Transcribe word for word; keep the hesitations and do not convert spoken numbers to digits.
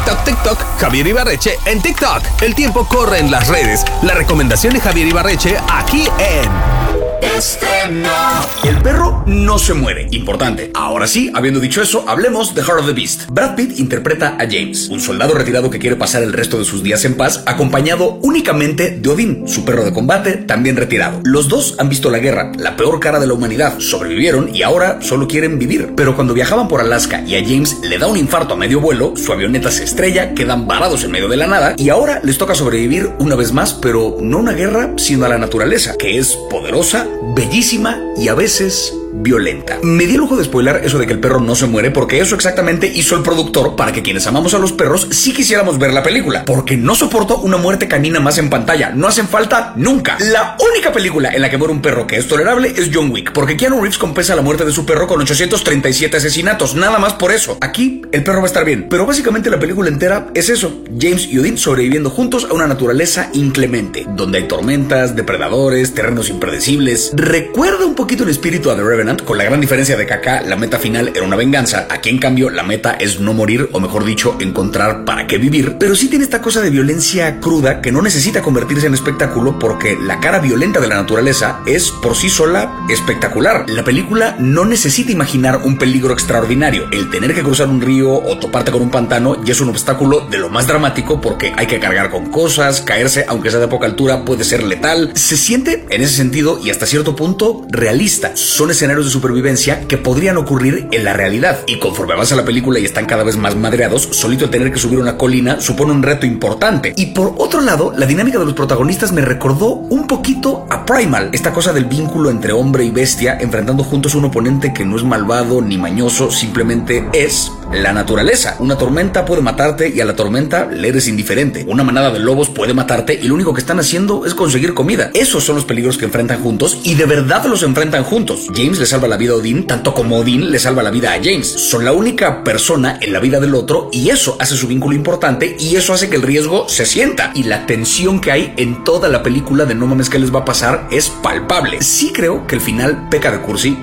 TikTok, TikTok, Javier Ibarreche en TikTok. El tiempo corre en las redes. La recomendación de Javier Ibarreche aquí en... Estreno. El perro no se muere. Importante. Ahora sí, habiendo dicho eso, hablemos de Heart of the Beast. Brad Pitt interpreta a James, un soldado retirado que quiere pasar el resto de sus días en paz, acompañado únicamente de Odín, su perro de combate, también retirado. Los dos han visto la guerra, la peor cara de la humanidad, sobrevivieron y ahora solo quieren vivir. Pero cuando viajaban por Alaska y a James le da un infarto a medio vuelo, su avioneta se estrella, quedan varados en medio de la nada y ahora les toca sobrevivir una vez más, pero no a una guerra, sino a la naturaleza, que es poderosa, bellísima y a veces violenta. Me di el lujo de spoiler eso de que el perro no se muere, porque eso exactamente hizo el productor para que quienes amamos a los perros sí quisiéramos ver la película, porque no soporto una muerte canina más en pantalla. No hacen falta nunca. La única película en la que muere un perro que es tolerable es John Wick, porque Keanu Reeves compensa la muerte de su perro con ochocientos treinta y siete asesinatos, nada más por eso. Aquí el perro va a estar bien, pero básicamente la película entera es eso: James y Odín sobreviviendo juntos a una naturaleza inclemente, donde hay tormentas, depredadores, terrenos impredecibles. Recuerda un poquito el espíritu a The Revenant, con la gran diferencia de que acá la meta final era una venganza. Aquí en cambio la meta es no morir, o mejor dicho, encontrar para qué vivir. Pero sí tiene esta cosa de violencia cruda que no necesita convertirse en espectáculo, porque la cara violenta de la naturaleza es por sí sola espectacular. La película no necesita imaginar un peligro extraordinario. El tener que cruzar un río o toparte con un pantano ya es un obstáculo de lo más dramático, porque hay que cargar con cosas, caerse aunque sea de poca altura puede ser letal. Se siente en ese sentido y hasta cierto punto realista. Son escenarios de supervivencia que podrían ocurrir en la realidad, y conforme avanza la película y están cada vez más madreados, solito el tener que subir una colina supone un reto importante. Y por otro lado, la dinámica de los protagonistas me recordó un poquito a Primal, esta cosa del vínculo entre hombre y bestia enfrentando juntos a un oponente que no es malvado ni mañoso, simplemente es la naturaleza. Una tormenta puede matarte y a la tormenta le eres indiferente. Una manada de lobos puede matarte y lo único que están haciendo es conseguir comida. Esos son los peligros que enfrentan juntos, y de verdad los enfrentan juntos. James le salva la vida a Odín, tanto como Odín le salva la vida a James. Son la única persona en la vida del otro, y eso hace su vínculo importante, y eso hace que el riesgo se sienta. Y la tensión que hay en toda la película de no mames qué les va a pasar es palpable. Sí creo que el final peca de cursi,